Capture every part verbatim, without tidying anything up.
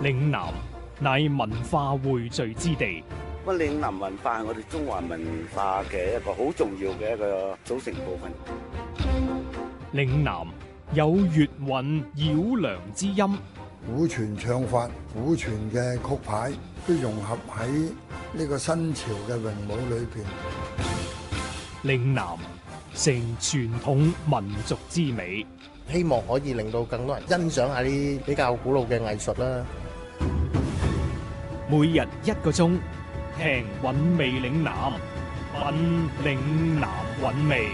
嶺南乃文化匯聚之地。 咁嶺南文化係我哋中華文化嘅一個好重要嘅一個組成部分。 嶺南有粵韻繞梁之音， 古傳唱法、古傳嘅曲牌都融合喺呢個新潮嘅詠舞裏邊。 嶺南成傳統民族之美， 希望可以令到更多人欣賞下啲比較古老嘅藝術啦。 每日一個鐘，聽韻味嶺南，品嶺南韻味。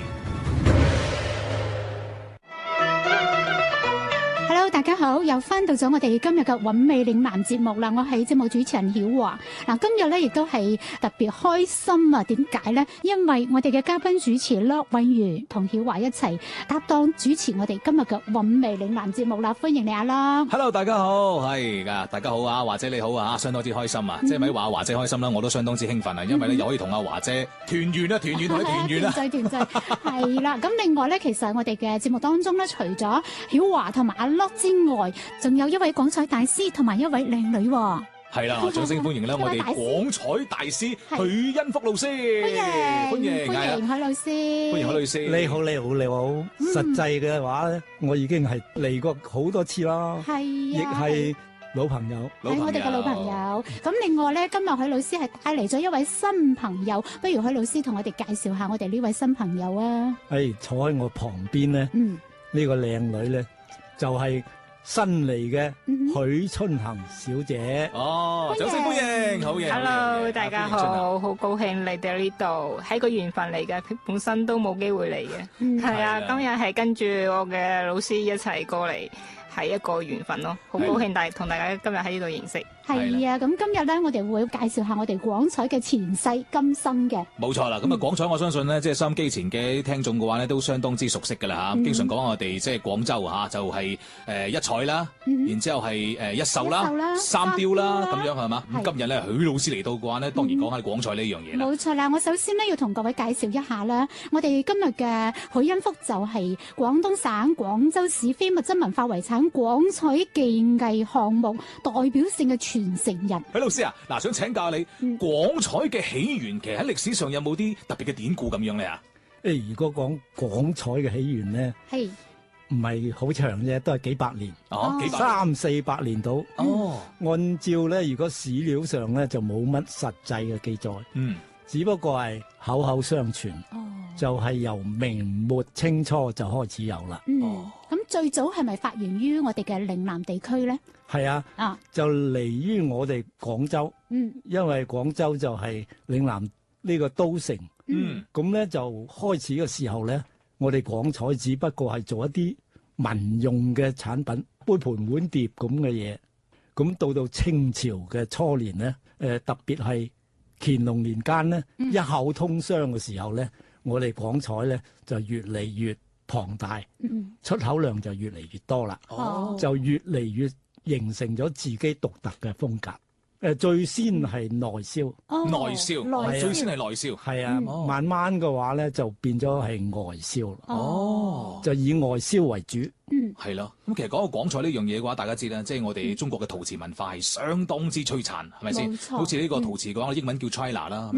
Hello， 大家好，又翻到咗我哋今日嘅韻味嶺南節目啦。我係節目主持人曉華。嗱，今日咧亦都係特別開心啊！點解咧？因為我哋嘅嘉賓主持樂韻如同曉華一齊搭檔主持我哋今日嘅韻味嶺南節目啦。歡迎你阿樂。 Hello， 大家好，係噶，大家好啊，華姐你好啊，相當之開心啊！嗯、即係咪話華姐開心啦？我都相當之興奮啊，因為咧又可以同阿華姐團圓啊，團圓可以團圓啊， 團聚團聚係啦。咁另外咧，其實我哋嘅節目當中咧，除咗曉華同埋阿樂之外，仲有一位廣彩大師同埋一位靚女。 係啦，掌聲歡迎咧！我哋廣彩大師許恩福老師， 歡迎歡迎歡迎許老師， 歡迎許老師。 你好，你好，你好。嗯、實際嘅話咧，我已經係嚟過好多次啦， 係亦係老朋友， 係我哋嘅老朋友。咁另外咧，今日許老師係帶嚟咗一位新朋友，不如許老師同我哋介紹下我哋呢位新朋友啊。 係坐喺我旁邊咧，嗯，呢個靚女咧就係、是。新嚟嘅許春衡小姐， 哦，掌聲歡迎，好嘢 ！Hello， 大家好，好高興嚟到呢度，係個緣分嚟嘅，本身都冇機會嚟嘅，係、嗯、啊，今日係跟住我嘅老師一齊過嚟，係一個緣分咯，好高興大同大家今日喺呢度認識。 係啊，咁今日咧，我哋會介紹下我哋廣彩嘅前世今生嘅。 冇錯啦，咁啊廣彩我相信咧，即係收音機前嘅聽眾嘅話咧，都相當之熟悉噶啦吓，經常講我哋即係廣州吓，就係誒一彩啦，然之後係誒一秀啦、三雕啦，咁樣係嘛？咁今日咧，許老師嚟到嘅話咧，當然講下廣彩呢樣嘢啦。 冇錯啦，我首先咧要同各位介紹一下啦，我哋今日嘅許恩福就係廣東省廣州市非物質文化遺產廣彩技藝項目代表性嘅傳承人。 許老師啊，嗱，想請教你廣彩嘅起源，其實喺歷史上有冇啲特別嘅典故咁樣咧啊？ 誒，如果講廣彩嘅起源咧，係唔係好長啫，都係幾百年， 哦，幾百年三四百年到。哦，按照咧，如果史料上咧就冇乜實際嘅記載，嗯，只不過係口口相傳，哦，就係由明末清初就開始有啦。 嗯，咁最早係咪發源於我哋嘅嶺南地區咧？ 係啊，啊就嚟於我哋廣州，嗯，因為廣州就係嶺南呢個都城，嗯，咁咧就開始嘅時候咧，我哋廣彩只不過係做一啲民用嘅產品，杯盤碗碟咁嘅嘢。咁到到清朝嘅初年咧，誒、呃、特別係乾隆年間咧，嗯、一口通商嘅時候咧，我哋廣彩咧就越嚟越龐大，嗯、出口量就越嚟越多啦，哦，就越嚟越形成咗自己獨特嘅風格。誒，最先係內銷， 內銷，最先係內銷， 係啊，嗯、慢慢嘅話咧就變咗係外銷啦。哦，就以外銷為主。嗯， 係咯。咁其實講到廣彩呢樣嘢嘅話，大家知啦，即係我哋中國嘅陶瓷文化係相當之璀璨，係咪先？好似呢個陶瓷嘅話，英文叫 China 啦。